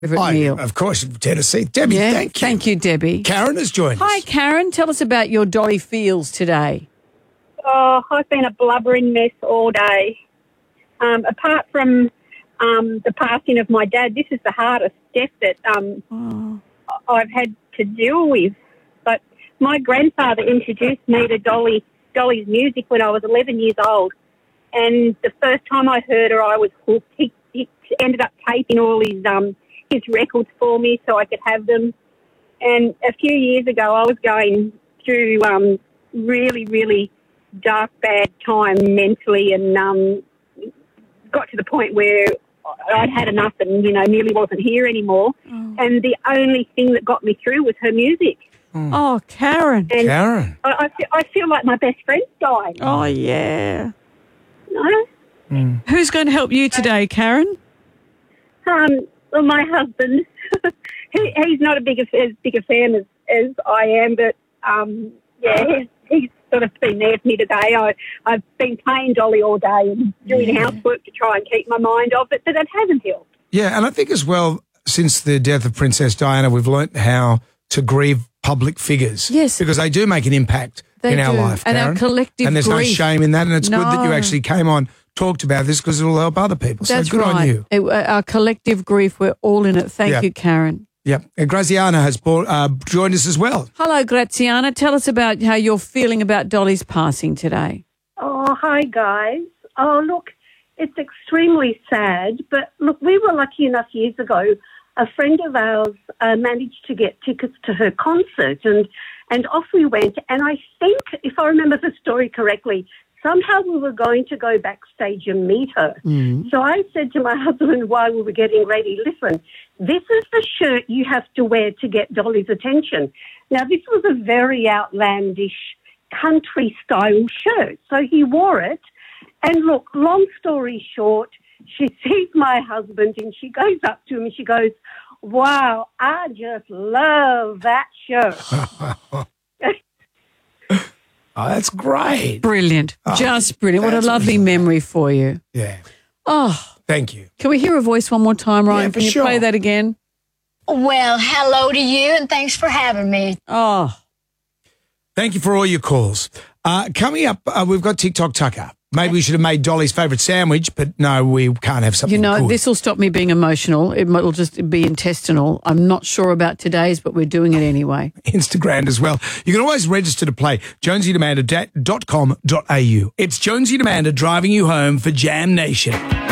favourite meal? Of course, Tennessee. Debbie, thank you. Thank you, Debbie. Karen has joined us. Hi, Karen. Tell us about your Dolly feels today. Oh, I've been a blubbering mess all day. Apart from the passing of my dad, this is the hardest death that I've had to deal with. But my grandfather introduced me to Dolly's music when I was 11 years old. And the first time I heard her, I was hooked. He ended up taping all his records for me so I could have them. And a few years ago, I was going through really, really dark, bad time mentally, and got to the point where I'd had enough and, nearly wasn't here anymore. And the only thing that got me through was her music. Oh, Karen. And Karen. I feel like my best friend's dying. Oh, yeah. No? Who's going to help you today, Karen? Well, my husband. He's not as big a fan as I am, but he's sort of been there for me today. I've been playing Dolly all day and doing housework to try and keep my mind off it, but it hasn't helped. Yeah, and I think as well, since the death of Princess Diana, we've learnt how to grieve public figures. Yes. Because they do make an impact in our life, and Karen. our collective And there's grief. no shame in that, and it's good that you No. actually came on, talked about this, because it'll help other people. That's so good right. on you. Our collective grief, we're all in it. Thank you, Karen. Yep. And Graziana has joined us as well. Hello, Graziana. Tell us about how you're feeling about Dolly's passing today. Oh, hi, guys. Oh, look, it's extremely sad. But, look, we were lucky enough years ago, a friend of ours managed to get tickets to her concert, and off we went. And I think, if I remember the story correctly, somehow we were going to go backstage and meet her. So I said to my husband while we were getting ready, listen, this is the shirt you have to wear to get Dolly's attention. Now, this was a very outlandish country-style shirt. So he wore it. And look, long story short, she sees my husband and she goes up to him and she goes, wow, I just love that shirt. Oh, that's great. Brilliant. Just brilliant. What a lovely memory for you. Yeah. Oh. Thank you. Can we hear a voice one more time, Ryan? Yeah, for Can you sure. play that again? Well, hello to you, and thanks for having me. Oh. Thank you for all your calls. Coming up, we've got TikTok Tucker. Maybe we should have made Dolly's favourite sandwich, but no, we can't have something good. This will stop me being emotional. It'll just be intestinal. I'm not sure about today's, but we're doing it anyway. Instagram as well. You can always register to play. JonesyDemanda.com.au. It's Jonesy Demanda driving you home for Jam Nation.